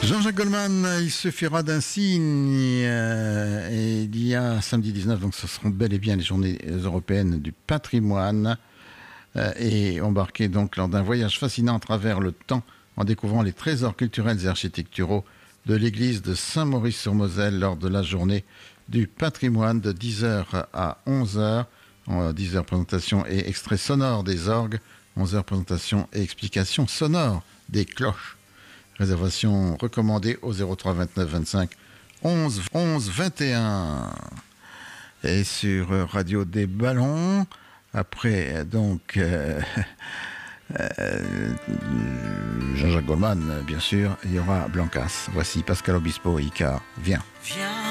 Jean-Jacques Goldman, il suffira d'un signe. Et il y a samedi 19, donc ce seront bel et bien les journées européennes du patrimoine. Et embarqué donc lors d'un voyage fascinant à travers le temps en découvrant les trésors culturels et architecturaux de l'église de Saint-Maurice-sur-Moselle lors de la journée du patrimoine de 10h à 11h. 10h présentation et extrait sonore des orgues, 11h présentation et explication sonore des cloches. Réservation recommandée au 03 29 25 11 11 21. Et sur Radio des Ballons, après donc Jean-Jacques Goldman, bien sûr, il y aura Blancas. Voici Pascal Obispo, Icar, viens. Viens.